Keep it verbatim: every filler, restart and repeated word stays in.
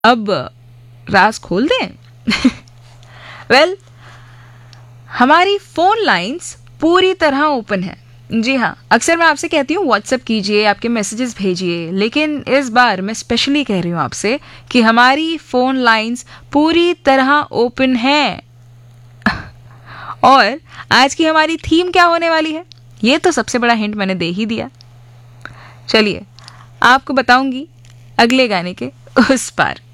अब राज खोल दें? वेल well, हमारी फोन लाइंस पूरी तरह ओपन है। जी हाँ, अक्सर मैं आपसे कहती हूँ व्हाट्सएप कीजिए, आपके मैसेजेस भेजिए, लेकिन इस बार मैं स्पेशली कह रही हूँ आपसे कि हमारी फोन लाइंस पूरी तरह ओपन है। और आज की हमारी थीम क्या होने वाली है, ये तो सबसे बड़ा हिंट मैंने दे ही दिया। चलिए आपको बताऊंगी अगले गाने के उस पार।